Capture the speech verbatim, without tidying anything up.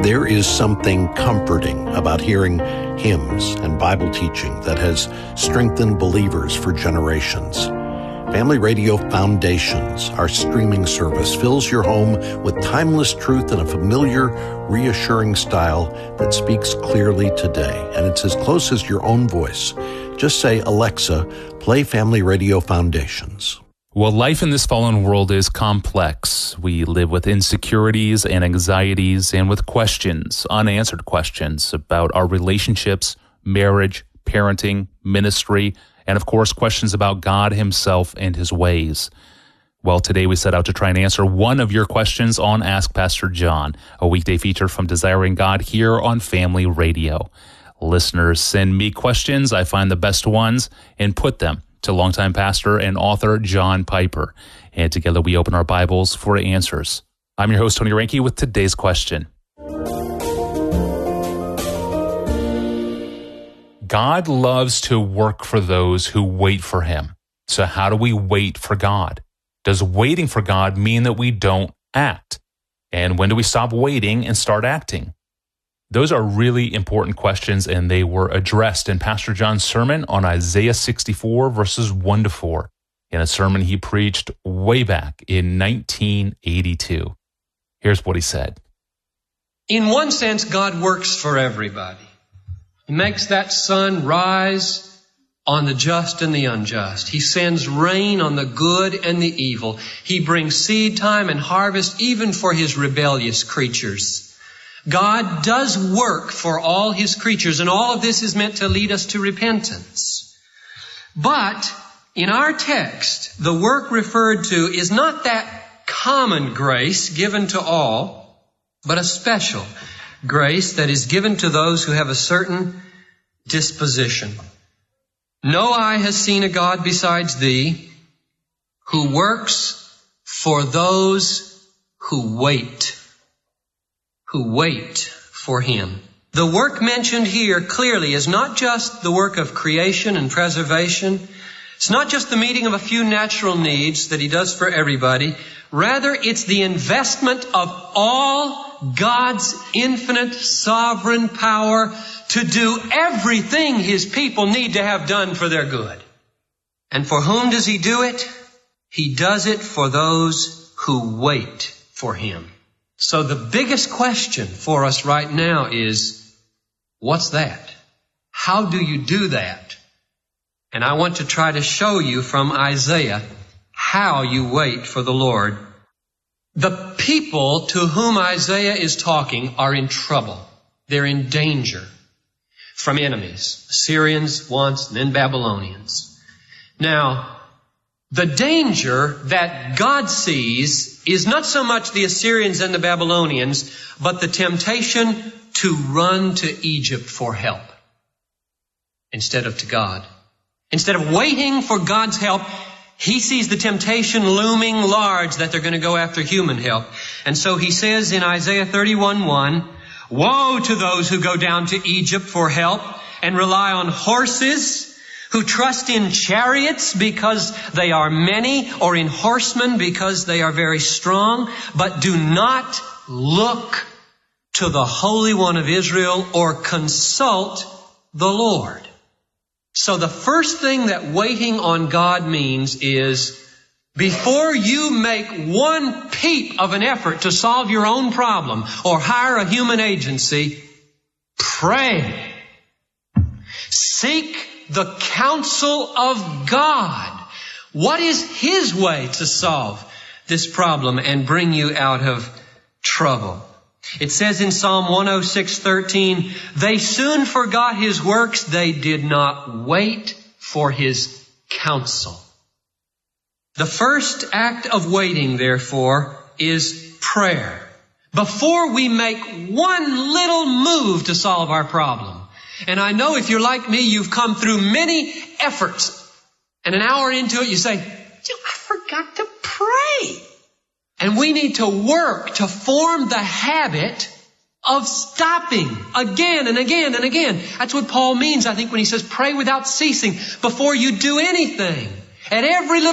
There is something comforting about hearing hymns and Bible teaching that has strengthened believers for generations. Family Radio Foundations, our streaming service, fills your home with timeless truth in a familiar, reassuring style that speaks clearly today. And it's as close as your own voice. Just say, Alexa, play Family Radio Foundations. Well, life in this fallen world is complex. We live with insecurities and anxieties and with questions, unanswered questions about our relationships, marriage, parenting, ministry, and of course, questions about God himself and his ways. Well, today we set out to try and answer one of your questions on Ask Pastor John, a weekday feature from Desiring God here on Family Radio. Listeners send me questions. I find the best ones and put them to longtime pastor and author John Piper. And together we open our Bibles for answers. I'm your host, Tony Reinke, with today's question. God loves to work for those who wait for him. So how do we wait for God? Does waiting for God mean that we don't act? And when do we stop waiting and start acting? Those are really important questions, and they were addressed in Pastor John's sermon on Isaiah sixty-four, verses one to four, in a sermon he preached way back in nineteen eighty-two. Here's what he said. In one sense, God works for everybody. He makes that sun rise on the just and the unjust. He sends rain on the good and the evil. He brings seed time and harvest even for his rebellious creatures. God does work for all his creatures, and all of this is meant to lead us to repentance. But in our text, the work referred to is not that common grace given to all, but a special grace that is given to those who have a certain disposition. No eye has seen a God besides thee, who works for those who wait. who wait for him. The work mentioned here clearly is not just the work of creation and preservation. It's not just the meeting of a few natural needs that he does for everybody. Rather, it's the investment of all God's infinite sovereign power to do everything his people need to have done for their good. And for whom does he do it? He does it for those who wait for him. So the biggest question for us right now is, what's that? How do you do that? And I want to try to show you from Isaiah how you wait for the Lord. The people to whom Isaiah is talking are in trouble. They're in danger from enemies, Assyrians once, and then Babylonians. Now, the danger that God sees is not so much the Assyrians and the Babylonians, but the temptation to run to Egypt for help instead of to God. Instead of waiting for God's help, he sees the temptation looming large that they're going to go after human help. And so he says in Isaiah thirty-one one, woe to those who go down to Egypt for help and rely on horses, who trust in chariots because they are many, or in horsemen because they are very strong, but do not look to the Holy One of Israel or consult the Lord. So the first thing that waiting on God means is, before you make one peep of an effort to solve your own problem or hire a human agency, pray. Seek the counsel of God. What is his way to solve this problem and bring you out of trouble? It says in Psalm one oh six thirteen, they soon forgot his works. They did not wait for his counsel. The first act of waiting, therefore, is prayer. Before we make one little move to solve our problem. And I know if you're like me, you've come through many efforts. And an hour into it, you say, I forgot to pray. And we need to work to form the habit of stopping again and again and again. That's what Paul means, I think, when he says pray without ceasing before you do anything. At every little